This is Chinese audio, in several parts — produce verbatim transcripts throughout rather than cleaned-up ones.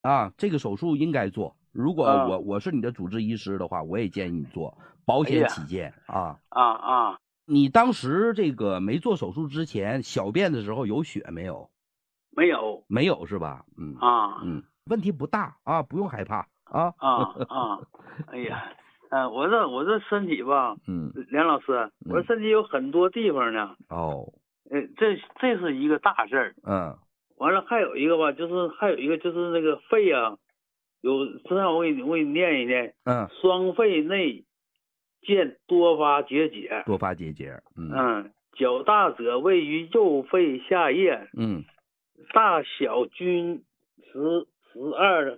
啊，这个手术应该做。如果我、嗯、我是你的主治医师的话，我也建议你做，保险起见、哎、啊。 啊啊！ 你当时这个没做手术之前，小便的时候有血没有？ 没有， 没有是吧？嗯啊， 嗯，问题不大啊，不用害怕啊。 啊啊！哎呀，嗯、呃，我这我这身体吧， 嗯， 梁老师，我这身体有很多地方呢。 哦， 呃，这这是一个大事儿。 嗯。 完了还有一个吧，就是还有一个就是那个肺啊，有，这样我给你我给你念一念。 嗯。 双肺内见多发结节。 多发结节。嗯。 嗯，较大者位于右肺下叶。 嗯。 大小均十十二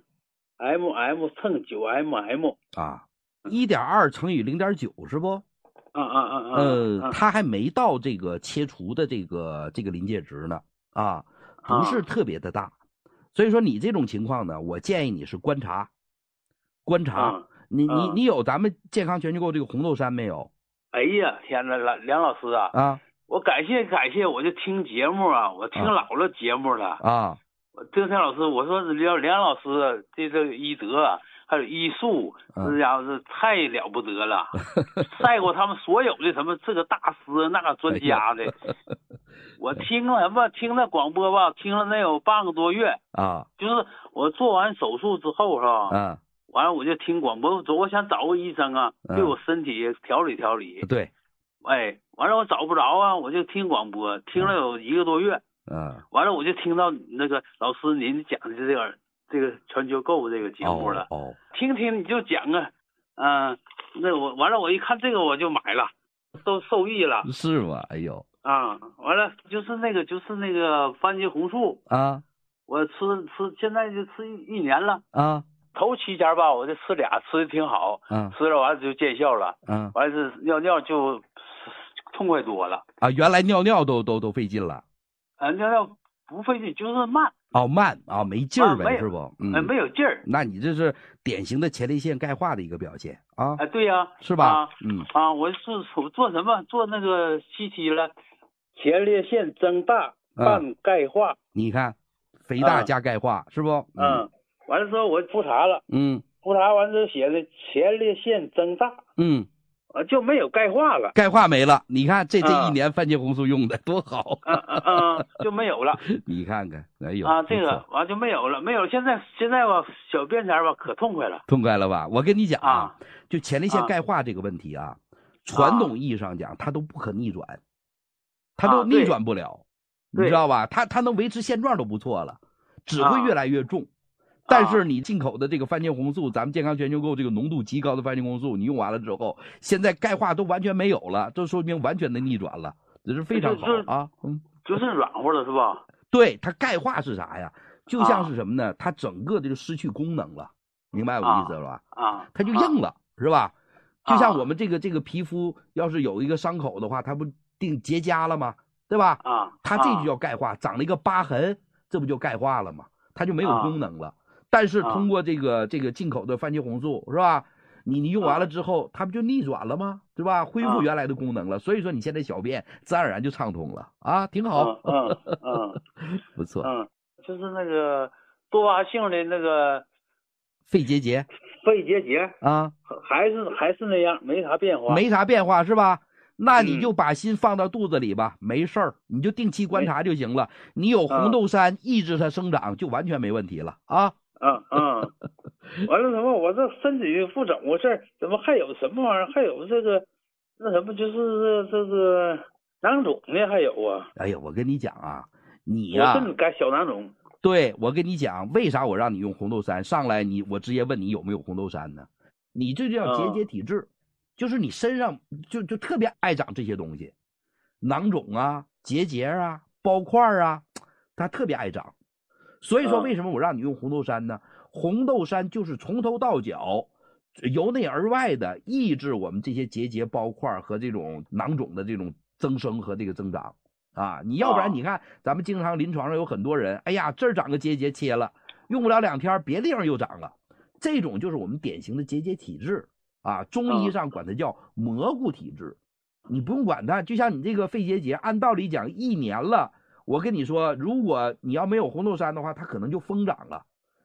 mm 乘九 mm。 啊，一点二乘以零点九是不？ 啊啊啊啊！ 呃，它还没到这个切除的这个这个临界值呢。啊，不是特别的大。所以说你这种情况呢，我建议你是观察，观察。 啊、 你你你有咱们健康全球购这个红豆杉没有？ 哎呀，天哪，梁梁老师啊！啊，我感谢感谢，我就听节目啊，我听老了节目了啊。 我这天老师，我说梁梁老师这这个医德还有医术，这家伙是太了不得了，赛过他们所有的什么这个大师那个专家的。哎、我听了什么？听那广播吧，听了能有半个多月啊。 就是我做完手术之后是吧？ 啊。 完了我就听广播，我想找个医生啊，对我身体调理调理。 嗯、对。 哎，完了我找不着啊，我就听广播，听了有一个多月。 嗯。 完了我就听到那个老师您讲的这个这个全球购这个节目了。 哦。哦听听你就讲啊，嗯、呃，那我完了我一看这个我就买了，都受益了。 是吗？哎呦。 啊，完了就是那个就是那个番茄红素啊， 我吃吃现在就吃一一年了啊。 头七天吧，我就吃俩，吃的挺好， 嗯， 吃了完了就见效了， 嗯， 完了是尿尿就痛快多了啊，原来尿尿都都都费劲了， 啊，尿尿不费劲，就是慢， 哦，慢啊，没劲儿呗， 啊、 是不？嗯， 呃，没有劲儿， 那你这是典型的前列腺钙化的一个表现啊， 啊，对呀、啊， 是吧？ 啊、 嗯， 啊，我是做什么？做那个 C T 了，前列腺增大伴钙化， 嗯、你看，肥大加钙化、啊、是不？ 嗯，嗯完了之后我复查了， 嗯。 复查完之后写的前列腺增大， 嗯， 啊就没有钙化了， 钙化没了。你看这、啊、这一年番茄红素用的多好， 嗯嗯嗯，就没有了。 你看看，哎呦啊，这个完就没有了，没有。现在现在吧，小便前吧可痛快了， 痛快了吧？我跟你讲啊， 啊就前列腺钙化这个问题啊，啊传统意义上讲它都不可逆转，它都逆转不了，啊、你知道吧？它它能维持现状都不错了，只会越来越重。啊但是你进口的这个番茄红素，咱们健康全球购这个浓度极高的番茄红素，你用完了之后，现在钙化都完全没有了，这说明完全的逆转了，这是非常好啊。嗯， 就是软和了是吧？ 对，它钙化是啥呀？就像是什么呢？啊、它整个这个失去功能了，明白我意思了吧？ 啊， 它就硬了，是吧？就像我们这个这个皮肤要是有一个伤口的话，它不定结痂了吗？对吧？ 啊， 它这就叫钙化，长了一个疤痕，这不就钙化了吗？它就没有功能了。但是通过这个、啊、这个进口的番茄红素是吧？你你用完了之后，啊、它不就逆转了吗？对吧？恢复原来的功能了，啊、所以说你现在小便自然而然就畅通了啊，挺好。 嗯嗯嗯， 不错。 嗯，就是那个多发性的那个肺结节， 肺结节啊， 还是还是那样，没啥变化， 没啥变化是吧？那你就把心放到肚子里吧，嗯、没事儿，你就定期观察就行了。你有红豆杉抑制它生长，就完全没问题了啊。 嗯嗯，完了什么？我这身体不怎么回事？怎么还有什么玩意儿？还有这个那什么，就是这个囊肿呢？还有啊？ 哎呀，我跟你讲啊，你呀、啊， 我跟你改小囊肿。 对，我跟你讲，为啥我让你用红豆杉？上来你我直接问你有没有红豆杉呢？你这就叫结节体质，嗯、就是你身上就就特别爱长这些东西，囊肿啊、结节啊、包块啊，它特别爱长。所以说，为什么我让你用红豆杉呢？红豆杉就是从头到脚，由内而外的抑制我们这些结节、包块和这种囊肿的这种增生和这个增长啊！你要不然，你看咱们经常临床上有很多人，哎呀，这儿长个结节切了，用不了两天，别地方又长了，这种就是我们典型的结节体质啊。中医上管它叫蘑菇体质，你不用管它，就像你这个肺结节，按道理讲一年了。我跟你说，如果你要没有红豆杉的话，它可能就疯长了。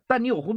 但你有红豆。